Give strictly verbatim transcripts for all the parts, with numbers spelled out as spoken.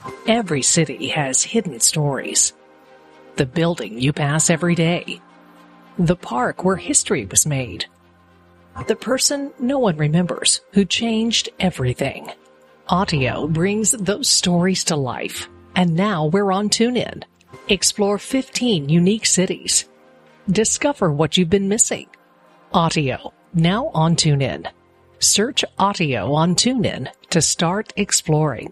Every city has hidden stories. The building you pass every day. The park where history was made. The person no one remembers who changed everything. Audio brings those stories to life. And now we're on TuneIn. Explore fifteen unique cities. Discover what you've been missing. Audio, now on TuneIn. Search Audio on TuneIn to start exploring.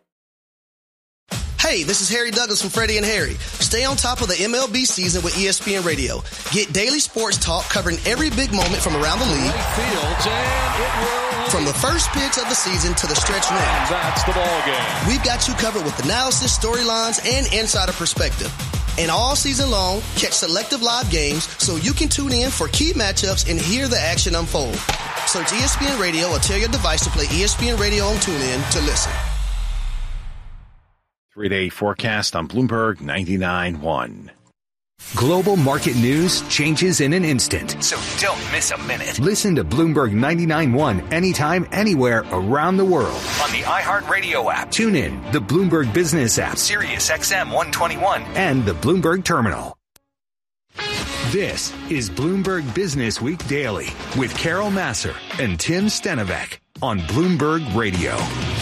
Hey, this is Harry Douglas from Freddie and Harry. Stay on top of the M L B season with E S P N Radio. Get daily sports talk covering every big moment from around the league. Fields, and it will. From the first pitch of the season to the stretch run. That's the ball game. We've got you covered with analysis, storylines, and insider perspective. And all season long, catch selective live games so you can tune in for key matchups and hear the action unfold. Search E S P N Radio or tell your device to play E S P N Radio on TuneIn to listen. Three-day forecast on Bloomberg ninety-nine point one. Global market news changes in an instant. So don't miss a minute. Listen to Bloomberg ninety-nine point one anytime, anywhere around the world. On the iHeartRadio app. Tune in, the Bloomberg Business app. Sirius X M one twenty-one. And the Bloomberg Terminal. This is Bloomberg Business Week Daily with Carol Massar and Tim Stenovec on Bloomberg Radio.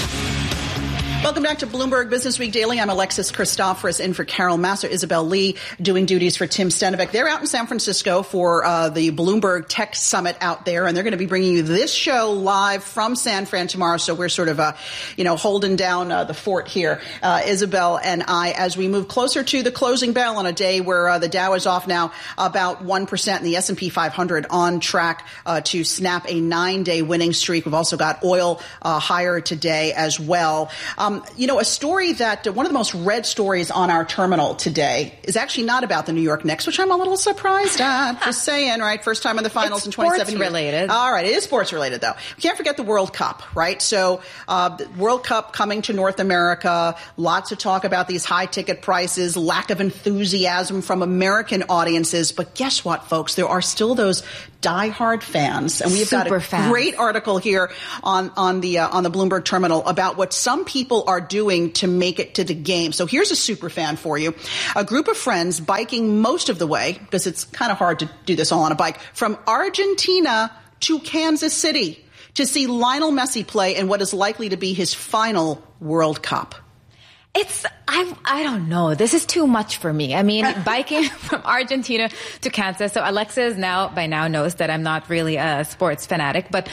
Welcome back to Bloomberg Business Week Daily. I'm Alexis Christoforous in for Carol Massar. Isabel Lee doing duties for Tim Stenovec. They're out in San Francisco for uh, the Bloomberg Tech Summit out there, and they're going to be bringing you this show live from San Fran tomorrow. So we're sort of, uh, you know, holding down uh, the fort here, uh, Isabel and I, as we move closer to the closing bell on a day where uh, the Dow is off now about one percent and the S and P five hundred on track uh, to snap a nine-day winning streak. We've also got oil uh, higher today as well. Um, Um, you know, a story that uh, one of the most read stories on our terminal today is actually not about the New York Knicks, which I'm a little surprised at. Just saying, right? First time in the finals it's in twenty seventeen. Sports related. All right, it is sports related, though. We can't forget the World Cup, right? So, uh, the World Cup coming to North America. Lots of talk about these high ticket prices, lack of enthusiasm from American audiences. But guess what, folks? There are still those diehard fans, and we've Super got a fans. great article here on on the uh, on the Bloomberg Terminal about what some people are doing to make it to the game. So here's a super fan for you. A group of friends biking most of the way, because it's kind of hard to do this all on a bike, from Argentina to Kansas City to see Lionel Messi play in what is likely to be his final World Cup. It's, I, I don't know. This is too much for me. I mean, biking from Argentina to Kansas. So Alexis now, by now knows that I'm not really a sports fanatic, but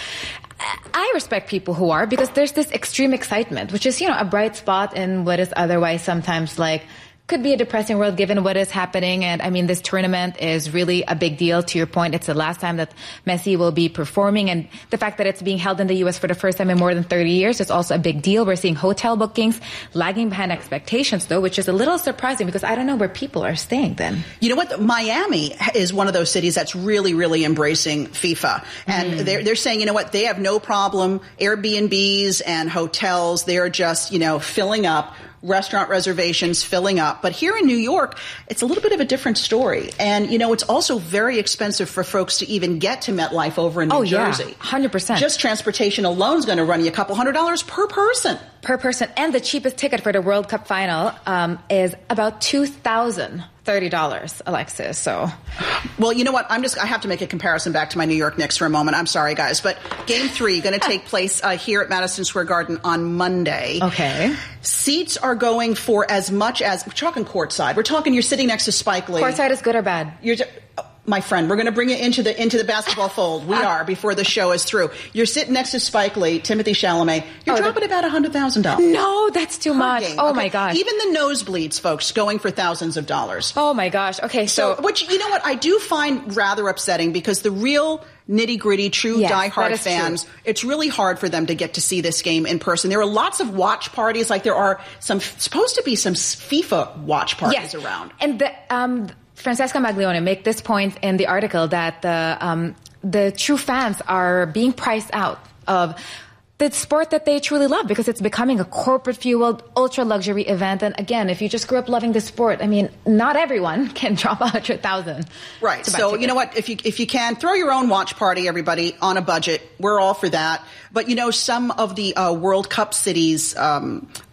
I respect people who are, because there's this extreme excitement, which is, you know, a bright spot in what is otherwise sometimes like, could be a depressing world given what is happening. And I mean, this tournament is really a big deal. To your point, it's the last time that Messi will be performing. And the fact that it's being held in the U S for the first time in more than thirty years is also a big deal. We're seeing hotel bookings lagging behind expectations, though, which is a little surprising because I don't know where people are staying then. You know what? Miami is one of those cities that's really, really embracing FIFA. And mm. they're, they're saying, you know what? They have no problem. Airbnbs and hotels, they're just, you know, filling up. Restaurant reservations filling up. But here in New York, it's a little bit of a different story. And, you know, it's also very expensive for folks to even get to MetLife over in New oh, Jersey. Yeah, one hundred percent. Just transportation alone is going to run you a couple hundred dollars per person. Per person. And the cheapest ticket for the World Cup final um, is about two thousand thirty dollars, Alexis. So, well, you know what? I'm just, I have to make a comparison back to my New York Knicks for a moment. I'm sorry, guys. But game three going to take place uh, here at Madison Square Garden on Monday. Okay. Seats are going for as much as, we're talking courtside. We're talking, you're sitting next to Spike Lee. Courtside is good or bad? You're just, my friend, we're going to bring you into the into the basketball fold. We are, before the show is through. You're sitting next to Spike Lee, Timothy Chalamet. You're oh, dropping the, about one hundred thousand dollars. No, that's too much. Game. Oh, okay. my gosh. Even the nosebleeds, folks, going for thousands of dollars. Oh, my gosh. Okay, so... so which, you know what, I do find rather upsetting, because the real nitty-gritty, true yes, diehard fans, true. It's really hard for them to get to see this game in person. There are lots of watch parties, like there are some, supposed to be some FIFA watch parties yes. around. And the... um. Francesca Maglione make this point in the article that the um, the true fans are being priced out of the sport that they truly love, because it's becoming a corporate-fueled, ultra-luxury event. And again, if you just grew up loving the sport, I mean, not everyone can drop one hundred thousand dollars. Right. So, you know what? If you if you can, throw your own watch party, everybody, on a budget. We're all for that. But, you know, some of the uh, World Cup cities um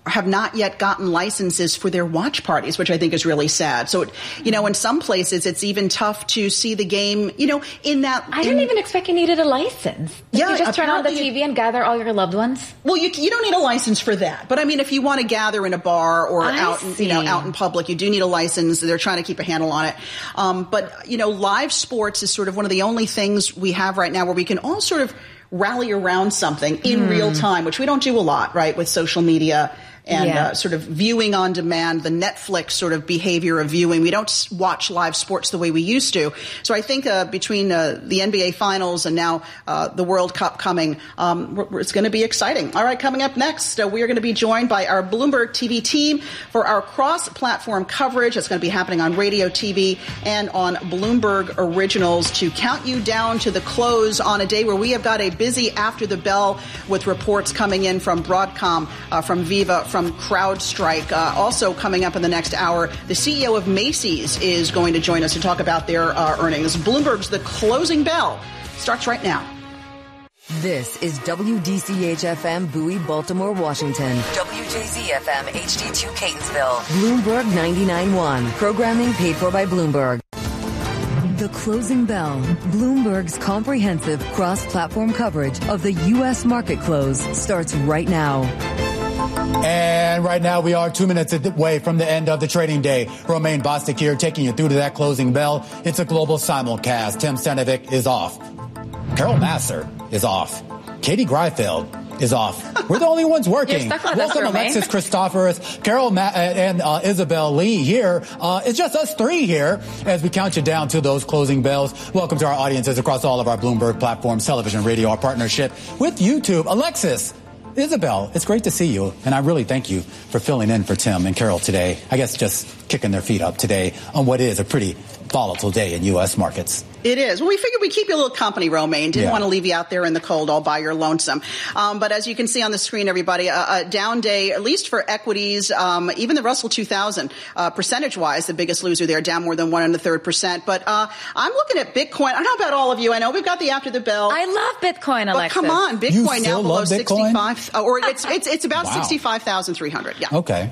have not yet gotten licenses for their watch parties, which I think is really sad. So, you know, in some places it's even tough to see the game, you know, in that. I didn't even expect you needed a license. Did yeah, you just turn on the T V it, and gather all your loved ones? Well, you you don't need a license for that. But I mean, if you want to gather in a bar or I out, see. you know, out in public, you do need a license. They're trying to keep a handle on it. Um, but you know, live sports is sort of one of the only things we have right now where we can all sort of rally around something in mm. real time, which we don't do a lot, right, with social media and yeah. uh, sort of viewing on demand, the Netflix sort of behavior of viewing. We don't watch live sports the way we used to. So I think uh, between uh, the N B A Finals and now uh, the World Cup coming, um, we're, we're, it's going to be exciting. All right, coming up next, uh, we are going to be joined by our Bloomberg T V team for our cross-platform coverage. It's going to be happening on radio, T V, and on Bloomberg Originals to count you down to the close on a day where we have got a busy after the bell with reports coming in from Broadcom, uh, from Viva, from From CrowdStrike. Uh, also coming up in the next hour, the C E O of Macy's is going to join us to talk about their uh, earnings. Bloomberg's The Closing Bell starts right now. This is W D C H F M Bowie, Baltimore, Washington. W J Z F M H D two Catonsville. Bloomberg ninety-nine point one. Programming paid for by Bloomberg. The Closing Bell, Bloomberg's comprehensive cross-platform coverage of the U S market close, starts right now. And right now we are two minutes away from the end of the trading day. Romaine Bostick here taking you through to that closing bell. It's a global simulcast. Tim Stenovic is off. Carol Massar is off. Katie Greifeld is off. We're the only ones working. Welcome, Alexis Christoforous, Carol Ma- and uh, Isabel Lee here. Uh, it's just us three here as we count you down to those closing bells. Welcome to our audiences across all of our Bloomberg platforms, television, radio, our partnership with YouTube. Alexis, Isabel, it's great to see you, and I really thank you for filling in for Tim and Carol today. I guess just kicking their feet up today on what is a pretty volatile day in U S markets. It is. Well, we figured we'd keep you a little company, Romaine. Didn't yeah. want to leave you out there in the cold all by your lonesome. Um, but as you can see on the screen, everybody, a, a down day, at least for equities, um, even the Russell two thousand, uh, percentage-wise, the biggest loser there, down more than one and a third percent. But uh, I'm looking at Bitcoin. I don't know about all of you. I know we've got the after the bell. I love Bitcoin, Alexis. But come on, Bitcoin now below Bitcoin? sixty-five. Uh, or it's, it's, it's about wow. sixty-five thousand three hundred. Yeah. Okay.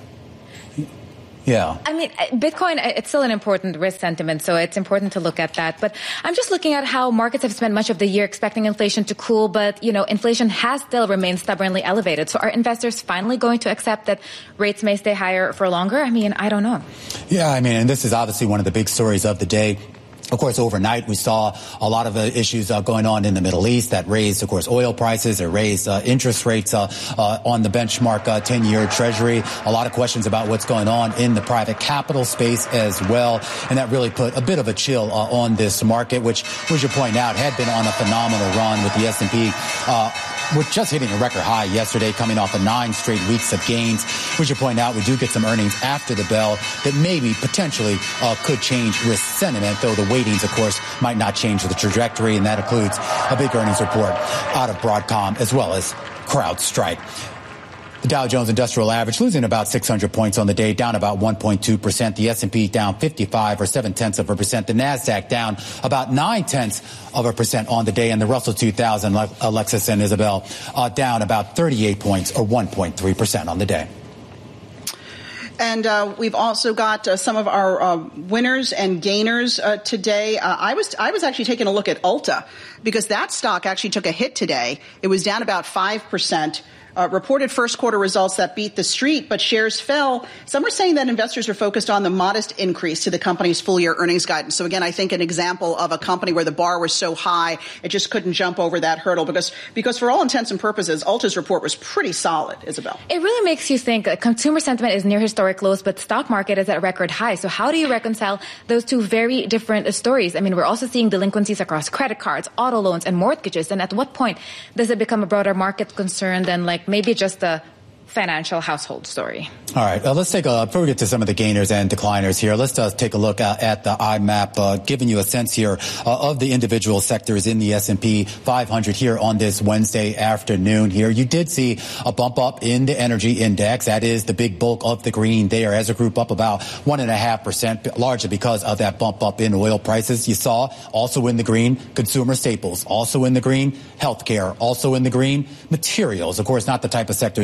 Yeah. I mean, Bitcoin, it's still an important risk sentiment, so it's important to look at that. But I'm just looking at how markets have spent much of the year expecting inflation to cool, but, you know, inflation has still remained stubbornly elevated. So are investors finally going to accept that rates may stay higher for longer? I mean, I don't know. Yeah, I mean, and this is obviously one of the big stories of the day. Of course, overnight, we saw a lot of uh, issues uh, going on in the Middle East that raised, of course, oil prices. It raised uh, interest rates uh, uh, on the benchmark uh, ten-year Treasury. A lot of questions about what's going on in the private capital space as well. And that really put a bit of a chill uh, on this market, which, we should point out, had been on a phenomenal run with the S and P uh We're just hitting a record high yesterday, coming off of nine straight weeks of gains. We should point out we do get some earnings after the bell that maybe potentially uh, could change risk sentiment, though the weightings, of course, might not change the trajectory, and that includes a big earnings report out of Broadcom as well as CrowdStrike. The Dow Jones Industrial Average losing about six hundred points on the day, down about one point two percent. The S and P down fifty-five or seven tenths of a percent. The NASDAQ down about nine tenths of a percent on the day. And the Russell two thousand, Alexis and Isabel, uh, down about thirty-eight points or one point three percent on the day. And uh, we've also got uh, some of our uh, winners and gainers uh, today. Uh, I was I was actually taking a look at Ulta because that stock actually took a hit today. It was down about five percent. Uh, reported first quarter results that beat the street, but shares fell. Some are saying that investors are focused on the modest increase to the company's full year earnings guidance. So again, I think an example of a company where the bar was so high, it just couldn't jump over that hurdle because, because for all intents and purposes, Ulta's report was pretty solid, Isabel. It really makes you think uh, consumer sentiment is near historic lows, but stock market is at record high. So how do you reconcile those two very different uh, stories? I mean, we're also seeing delinquencies across credit cards, auto loans, and mortgages. And at what point does it become a broader market concern than like maybe just a financial household story? All right, uh, let's take a, before we get to some of the gainers and decliners here, let's uh, take a look uh, at the I MAP, uh, giving you a sense here uh, of the individual sectors in the S and P five hundred here on this Wednesday afternoon here. You did see a bump up in the energy index. That is the big bulk of the green there as a group, up about one and a half percent, largely because of that bump up in oil prices. You saw also in the green, consumer staples, also in the green, healthcare, also in the green, materials. Of course, not the type of sectors you want to see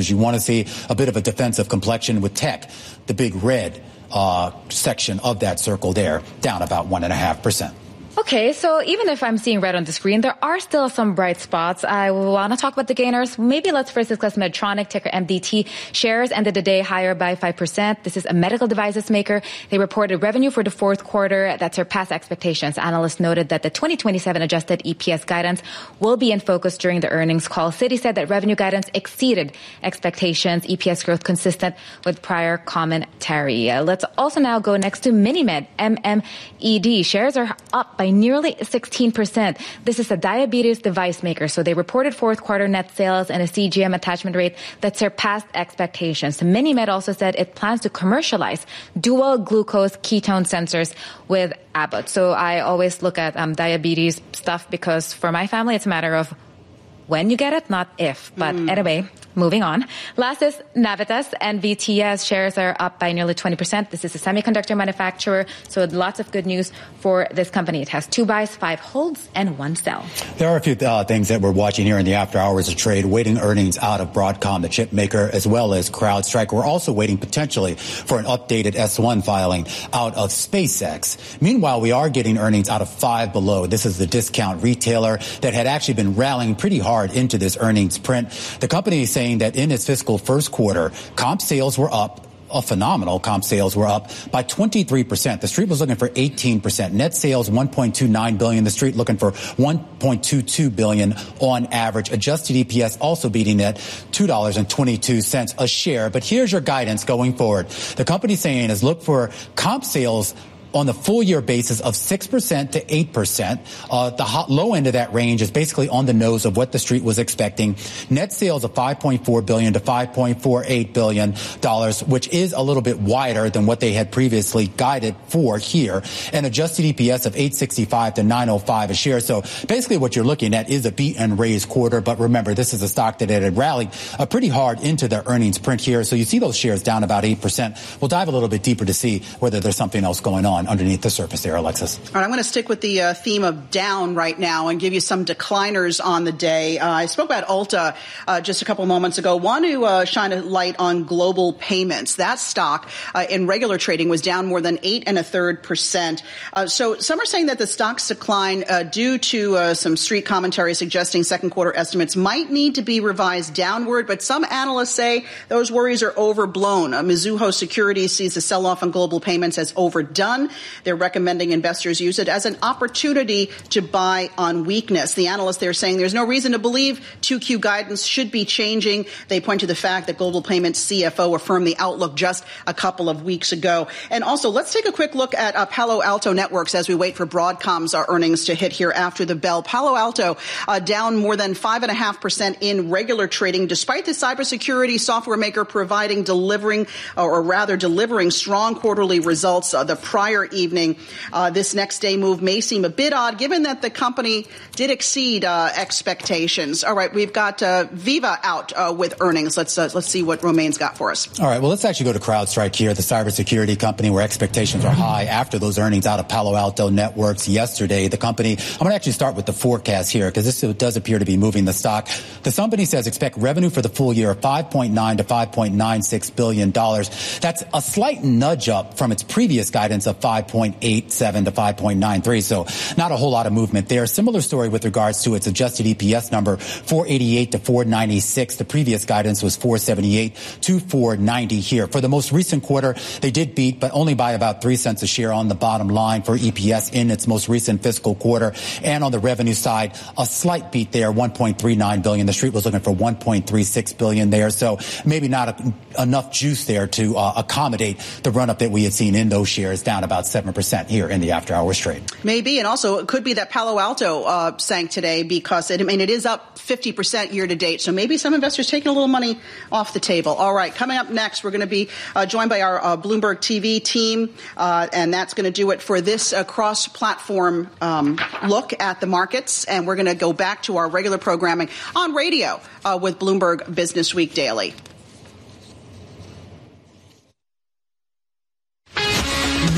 see a bit of a defensive complexion with tech, the big red uh, section of that circle there, down about one and a half percent. Okay, so even if I'm seeing red on the screen, there are still some bright spots. I want to talk about the gainers. Maybe let's first discuss Medtronic, ticker M D T. Shares ended the day higher by five percent. This is a medical devices maker. They reported revenue for the fourth quarter that surpassed expectations. Analysts noted that the twenty twenty-seven adjusted E P S guidance will be in focus during the earnings call. Citi said that revenue guidance exceeded expectations. E P S growth consistent with prior commentary. Uh, let's also now go next to MiniMed, M M E D. Shares are up by nearly sixteen percent. This is a diabetes device maker. So they reported fourth quarter net sales and a C G M attachment rate that surpassed expectations. MiniMed also said it plans to commercialize dual glucose ketone sensors with Abbott. So I always look at um, diabetes stuff because for my family, it's a matter of when you get it, not if. But mm. anyway, moving on. Last is Navitas. N V T S shares are up by nearly twenty percent. This is a semiconductor manufacturer, so lots of good news for this company. It has two buys, five holds, and one sell. There are a few uh, things that we're watching here in the after hours of trade, waiting earnings out of Broadcom, the chip maker, as well as CrowdStrike. We're also waiting potentially for an updated S one filing out of SpaceX. Meanwhile, we are getting earnings out of Five Below. This is the discount retailer that had actually been rallying pretty hard into this earnings print. The company is saying that in its fiscal first quarter, comp sales were up. A phenomenal comp sales were up by twenty-three percent. The street was looking for eighteen percent. Net sales one point two nine billion dollars. The street looking for one point two two billion dollars on average. Adjusted E P S also beating at two dollars and twenty-two cents a share. But here's your guidance going forward. The company saying is look for comp sales on the full year basis of six percent to eight percent. Uh, the hot, low end of that range is basically on the nose of what the street was expecting. Net sales of five point four billion dollars to five point four eight billion dollars, which is a little bit wider than what they had previously guided for here. And adjusted E P S of eight sixty-five to nine oh five a share. So basically what you're looking at is a beat and raise quarter. But remember, this is a stock that had rallied uh, pretty hard into the earnings print here. So you see those shares down about eight percent. We'll dive a little bit deeper to see whether there's something else going on underneath the surface there, Alexis. All right, I'm going to stick with the uh, theme of down right now and give you some decliners on the day. Uh, I spoke about Ulta uh, just a couple moments ago. Want to uh, shine a light on Global Payments. That stock uh, in regular trading was down more than eight and a third percent. Uh, so some are saying that the stock's decline uh, due to uh, some street commentary suggesting second quarter estimates might need to be revised downward. But some analysts say those worries are overblown. Uh, Mizuho Securities sees the sell-off on Global Payments as overdone. They're recommending investors use it as an opportunity to buy on weakness. The analysts there saying there's no reason to believe two Q guidance should be changing. They point to the fact that Global Payments C F O affirmed the outlook just a couple of weeks ago. And also, let's take a quick look at uh, Palo Alto Networks as we wait for Broadcom's uh, earnings to hit here after the bell. Palo Alto uh, down more than five and a half percent in regular trading, despite the cybersecurity software maker providing, delivering, or rather delivering strong quarterly results uh, the prior evening. Uh, this next day move may seem a bit odd, given that the company did exceed uh, expectations. All right, we've got uh, Viva out uh, with earnings. Let's uh, let's see what Romaine's got for us. All right, well, let's actually go to CrowdStrike here, the cybersecurity company where expectations are high after those earnings out of Palo Alto Networks yesterday. The company, I'm going to actually start with the forecast here because this does appear to be moving the stock. The company says expect revenue for the full year of five point nine to five point nine six billion dollars. That's a slight nudge up from its previous guidance of five point eight seven to five point nine three. So not a whole lot of movement there. Similar story with regards to its adjusted E P S number, four eighty-eight to four ninety-six. The previous guidance was four seventy-eight to four ninety here. For the most recent quarter, they did beat, but only by about three cents a share on the bottom line for E P S in its most recent fiscal quarter. And on the revenue side, a slight beat there, one point three nine billion. The street was looking for one point three six billion there. So maybe not a, enough juice there to uh, accommodate the run up that we had seen in those shares, down about seven percent here in the after hours trade. Maybe. And also it could be that Palo Alto uh, sank today because it, I mean, it is up fifty percent year to date. So maybe some investors taking a little money off the table. All right. Coming up next, we're going to be uh, joined by our uh, Bloomberg T V team. Uh, and that's going to do it for this uh, cross-platform um, look at the markets. And we're going to go back to our regular programming on radio uh, with Bloomberg Business Week Daily.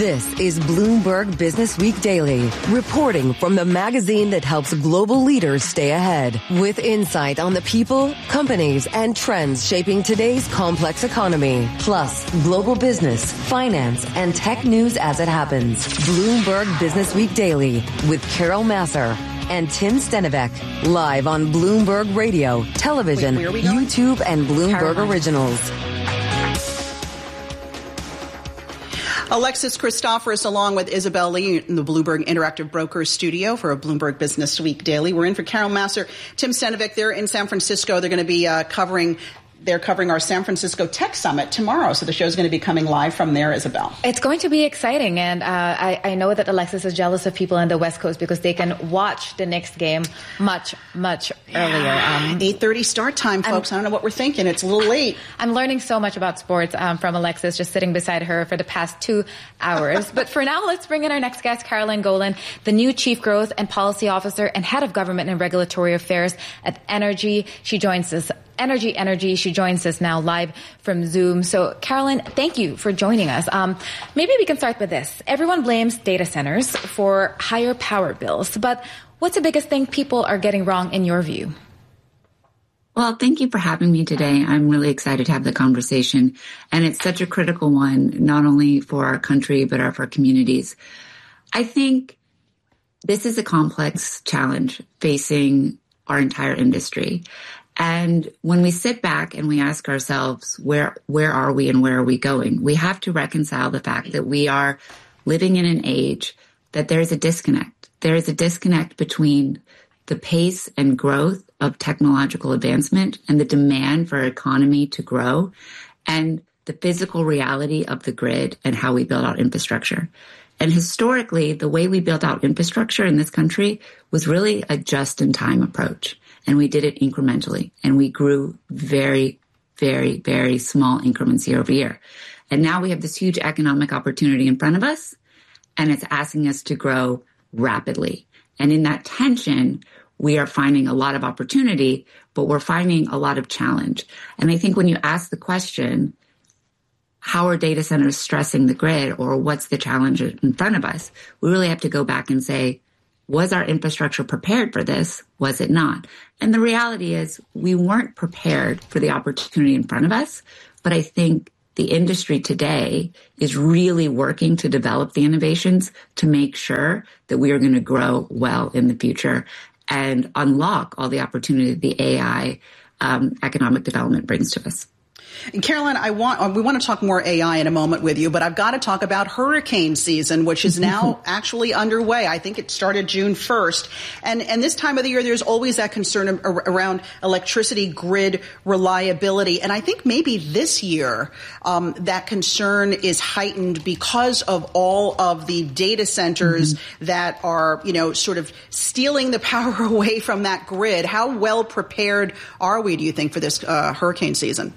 This is Bloomberg Business Week Daily, reporting from the magazine that helps global leaders stay ahead, with insight on the people, companies, and trends shaping today's complex economy, plus global business, finance, and tech news as it happens. Bloomberg Business Week Daily with Carol Massar and Tim Stenivek, live on Bloomberg Radio, television, Wait, YouTube, and Bloomberg Caroline. Originals. Alexis Christoforous along with Isabel Lee in the Bloomberg Interactive Brokers studio for a Bloomberg Business Week Daily. We're in for Carol Massar, Tim Stenivek. They're in San Francisco. They're going to be uh, covering They're covering our San Francisco Tech Summit tomorrow, so the show's going to be coming live from there, Isabel. It's going to be exciting, and uh, I, I know that Alexis is jealous of people on the West Coast because they can watch the Knicks game much, much earlier. Um, eight thirty start time, folks. I'm, I don't know what we're thinking. It's a little late. I'm learning so much about sports um, from Alexis, just sitting beside her for the past two hours. But for now, let's bring in our next guest, Caroline Golan, the new Chief Growth and Policy Officer and Head of Government and Regulatory Affairs at Energy. She joins us. Energy, Energy. She joins us now live from Zoom. So, Caroline, thank you for joining us. Um, maybe we can start with this. Everyone blames data centers for higher power bills, but what's the biggest thing people are getting wrong in your view? Well, thank you for having me today. I'm really excited to have the conversation, and it's such a critical one, not only for our country, but for our communities. I think this is a complex challenge facing our entire industry. And when we sit back and we ask ourselves, where where are we and where are we going? We have to reconcile the fact that we are living in an age that there is a disconnect. There is a disconnect between the pace and growth of technological advancement and the demand for our economy to grow and the physical reality of the grid and how we build out infrastructure. And historically, the way we built out infrastructure in this country was really a just-in-time approach. And we did it incrementally. And we grew very, very, very small increments year over year. And now we have this huge economic opportunity in front of us, and it's asking us to grow rapidly. And in that tension, we are finding a lot of opportunity, but we're finding a lot of challenge. And I think when you ask the question, how are data centers stressing the grid, or what's the challenge in front of us, we really have to go back and say, was our infrastructure prepared for this? Was it not? And the reality is we weren't prepared for the opportunity in front of us. But I think the industry today is really working to develop the innovations to make sure that we are going to grow well in the future and unlock all the opportunity the A I um, economic development brings to us. And Caroline, I want we want to talk more A I in a moment with you, but I've got to talk about hurricane season, which is now actually underway. I think it started June first. And and this time of the year, there's always that concern around electricity grid reliability. And I think maybe this year um, that concern is heightened because of all of the data centers mm-hmm. that are, you know, sort of stealing the power away from that grid. How well prepared are we, do you think, for this uh, hurricane season?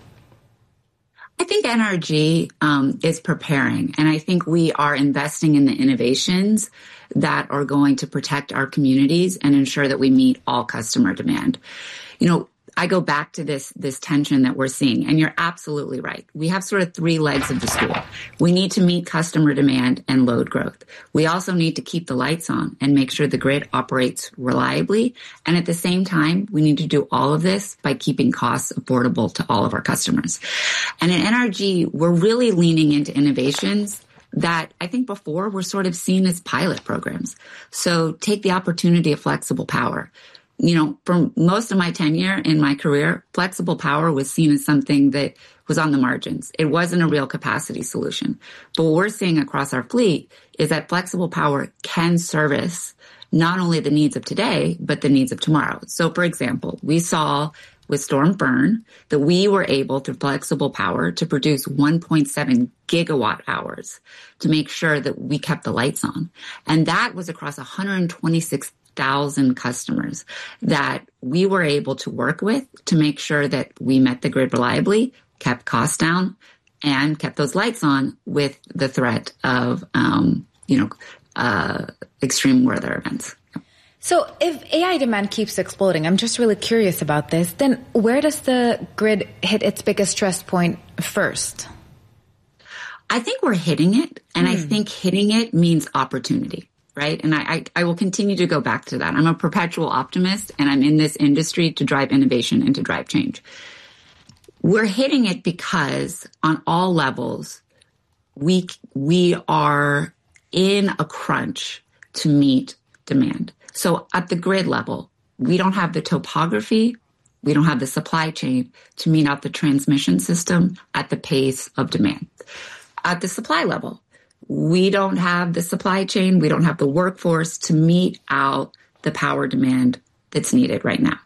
I think N R G um, is preparing, and I think we are investing in the innovations that are going to protect our communities and ensure that we meet all customer demand. You know, I go back to this this tension that we're seeing, and you're absolutely right. We have sort of three legs of the stool. We need to meet customer demand and load growth. We also need to keep the lights on and make sure the grid operates reliably. And at the same time, we need to do all of this by keeping costs affordable to all of our customers. And in N R G, we're really leaning into innovations that I think before were sort of seen as pilot programs. So take the opportunity of flexible power. You know, for most of my tenure in my career, flexible power was seen as something that was on the margins. It wasn't a real capacity solution. But what we're seeing across our fleet is that flexible power can service not only the needs of today, but the needs of tomorrow. So, for example, we saw with Storm Fern that we were able, through flexible power, to produce one point seven gigawatt hours to make sure that we kept the lights on. And that was across one hundred twenty-six thousand customers that we were able to work with to make sure that we met the grid reliably, kept costs down, and kept those lights on with the threat of, um, you know, uh, extreme weather events. So if A I demand keeps exploding, I'm just really curious about this, then where does the grid hit its biggest stress point first? I think we're hitting it, and mm. I think hitting it means opportunity, right? And I, I, I will continue to go back to that. I'm a perpetual optimist, and I'm in this industry to drive innovation and to drive change. We're hitting it because on all levels, we we are in a crunch to meet demand. So at the grid level, we don't have the topography, we don't have the supply chain to meet out the transmission system at the pace of demand. At the supply level, we don't have the supply chain, we don't have the workforce to meet out the power demand that's needed right now.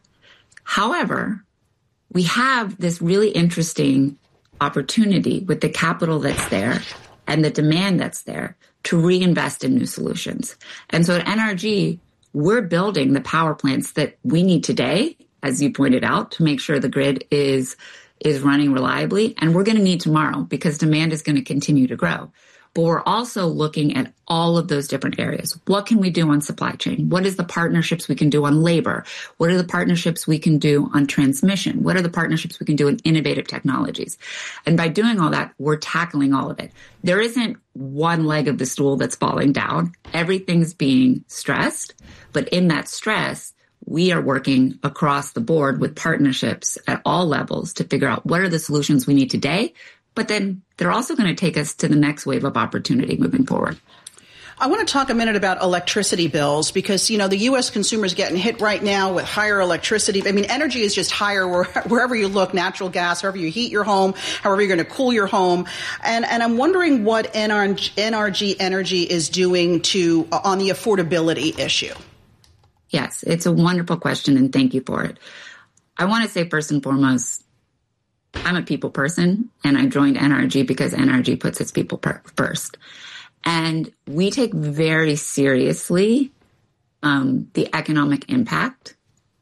However, we have this really interesting opportunity with the capital that's there and the demand that's there to reinvest in new solutions. And so at N R G, we're building the power plants that we need today, as you pointed out, to make sure the grid is is running reliably. And we're going to need tomorrow because demand is going to continue to grow. But we're also looking at all of those different areas. What can we do on supply chain? What is the partnerships we can do on labor? What are the partnerships we can do on transmission? What are the partnerships we can do in innovative technologies? And by doing all that, we're tackling all of it. There isn't one leg of the stool that's falling down. Everything's being stressed. But in that stress, we are working across the board with partnerships at all levels to figure out what are the solutions we need today. But then they're also going to take us to the next wave of opportunity moving forward. I want to talk a minute about electricity bills because, you know, the U S consumer is getting hit right now with higher electricity. I mean, energy is just higher where, wherever you look, natural gas, however you heat your home, however you're going to cool your home. And, and I'm wondering what N R G Energy is doing to uh, on the affordability issue. Yes, it's a wonderful question, and thank you for it. I want to say first and foremost, I'm a people person, and I joined N R G because N R G puts its people per- first. And we take very seriously um, the economic impact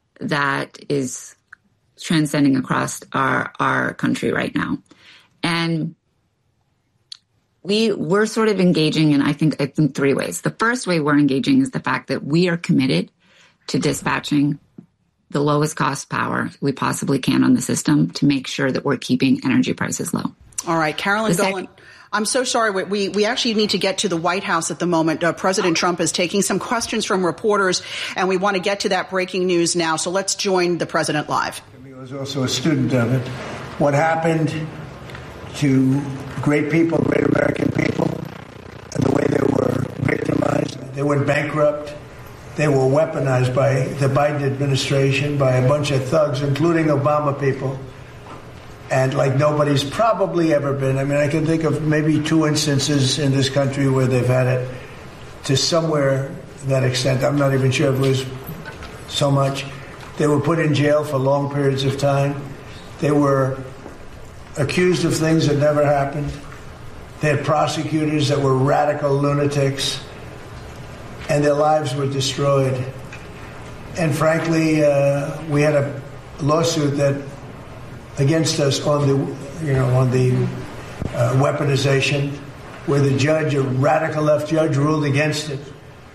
that is transcending across our, our country right now. And we, we're sort of engaging in, I think, I think three ways. The first way we're engaging is the fact that we are committed to dispatching the lowest cost power we possibly can on the system to make sure that we're keeping energy prices low. All right, Carolyn Dolan. I'm so sorry. We we actually need to get to the White House at the moment. Uh, President Trump is taking some questions from reporters, and we want to get to that breaking news now. So let's join the president live. I was also a student of it. What happened to great people, great American people, and the way they were victimized. They went bankrupt. They were weaponized by the Biden administration, by a bunch of thugs, including Obama people. And like nobody's probably ever been. I mean, I can think of maybe two instances in this country where they've had it to somewhere that extent. I'm not even sure if it was so much. They were put in jail for long periods of time. They were accused of things that never happened. They had prosecutors that were radical lunatics, and their lives were destroyed. And frankly, uh, we had a lawsuit that against us on the, you know, on the uh, weaponization, where the judge, a radical left judge, ruled against it.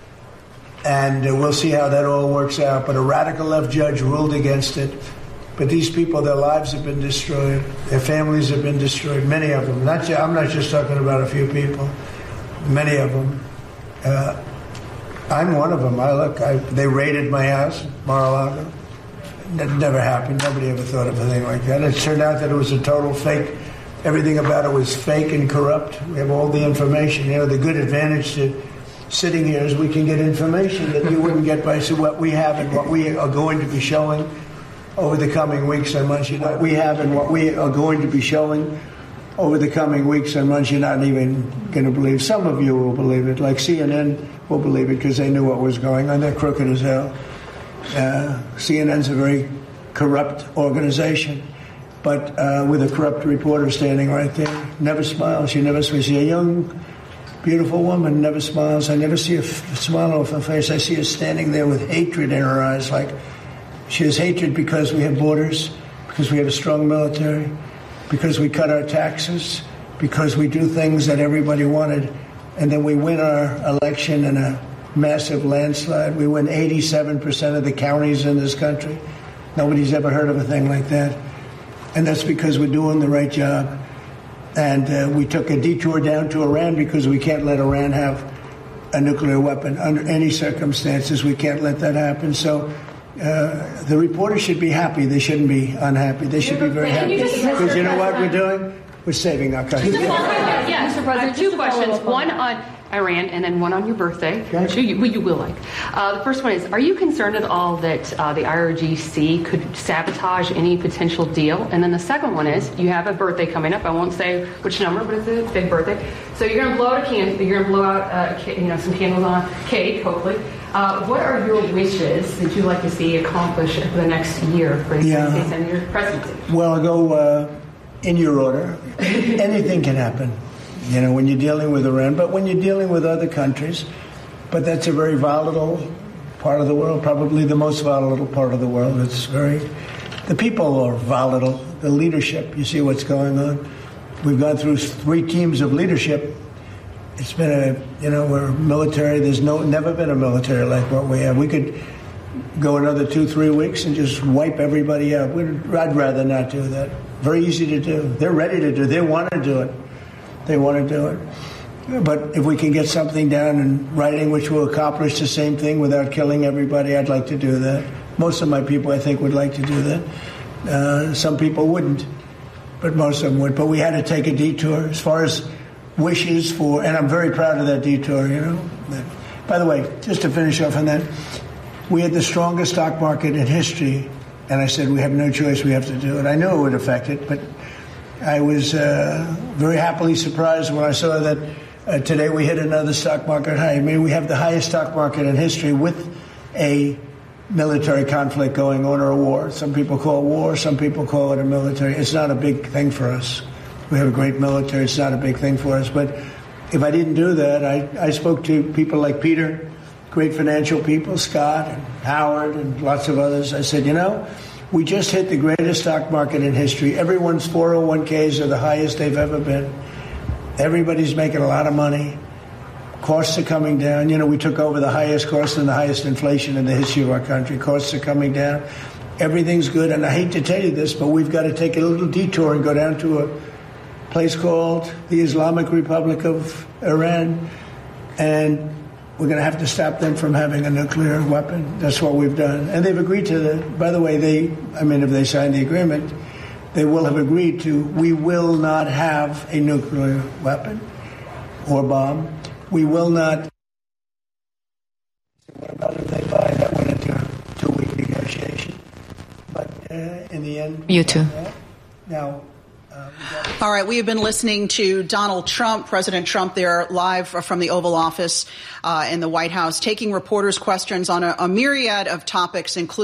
And uh, we'll see how that all works out. But a radical left judge ruled against it. But these people, their lives have been destroyed. Their families have been destroyed. Many of them. Not ju- I'm not just talking about a few people. Many of them. Uh, I'm one of them. I look. I, they raided my house, Mar-a-Lago. That never happened. Nobody ever thought of a thing like that. It turned out that it was a total fake. Everything about it was fake and corrupt. We have all the information. You know, the good advantage to sitting here is we can get information that you wouldn't get by so what we have and what we are going to be showing over the coming weeks and months. You know, what we have and what we are going to be showing over the coming weeks and months. You're not even going to believe. Some of you will believe it, like C N N will believe it because they knew what was going on. They're crooked as hell. Uh, C N N's a very corrupt organization, but uh, with a corrupt reporter standing right there, never smiles. She never smiles. She's a young, beautiful woman, never smiles. I never see a f- smile off her face. I see her standing there with hatred in her eyes, like she has hatred because we have borders, because we have a strong military, because we cut our taxes, because we do things that everybody wanted, and then we win our election in a massive landslide. We win eighty-seven percent of the counties in this country. Nobody's ever heard of a thing like that. And that's because we're doing the right job. And uh, we took a detour down to Iran because we can't let Iran have a nuclear weapon under any circumstances. We can't let that happen. So uh, the reporters should be happy. They shouldn't be unhappy. They should be very happy. Because you know what we're doing? We're saving our country. Yeah, Mister President, two questions. One on Iran and then one on your birthday, which you, you will like. Uh, the first one is, are you concerned at all that uh, the I R G C could sabotage any potential deal? And then the second one is, you have a birthday coming up. I won't say which number, but it's a big birthday. So you're going to blow out a can, you're going to blow out uh, you know, some candles on a cake, hopefully. Uh, what are your wishes that you'd like to see accomplished for the next year for the yeah. United States and your presidency? Well, I'll go uh, in your order. Anything can happen. You know, when you're dealing with Iran, but when you're dealing with other countries, but that's a very volatile part of the world, probably the most volatile part of the world. It's very, the people are volatile, the leadership, you see what's going on. We've gone through three teams of leadership. It's been a, you know, we're military, there's no, never been a military like what we have. We could go another two, three weeks and just wipe everybody out. We'd, I'd rather not do that. Very easy to do. They're ready to do it. They want to do it. They want to do it. But if we can get something down in writing which will accomplish the same thing without killing everybody, I'd like to do that. Most of my people, I think, would like to do that. Uh, some people wouldn't, but most of them would. But we had to take a detour as far as wishes for, and I'm very proud of that detour, you know. By the way, just to finish off on that, we had the strongest stock market in history, and I said we have no choice, we have to do it. I knew it would affect it, but I was uh, very happily surprised when I saw that uh, today we hit another stock market high. I mean, we have the highest stock market in history with a military conflict going on or a war. Some people call it war, some people call it a military. It's not a big thing for us. We have a great military. It's not a big thing for us. But if I didn't do that, I, I spoke to people like Peter, great financial people, Scott and Howard and lots of others. I said, you know, we just hit the greatest stock market in history. Everyone's four oh one k's are the highest they've ever been. Everybody's making a lot of money. Costs are coming down. You know, we took over the highest cost and the highest inflation in the history of our country. Costs are coming down. Everything's good. And I hate to tell you this, but we've got to take a little detour and go down to a place called the Islamic Republic of Iran. And we're going to have to stop them from having a nuclear weapon. That's what we've done. And they've agreed to that. By the way, they, I mean, if they sign the agreement, they will have agreed to, we will not have a nuclear weapon or bomb. We will not. What about if they buy? That went into a two-week negotiation. But uh, in the end. You too. Now. All right, we have been listening to Donald Trump, President Trump there live from the Oval Office uh, in the White House, taking reporters' questions on a, a myriad of topics, including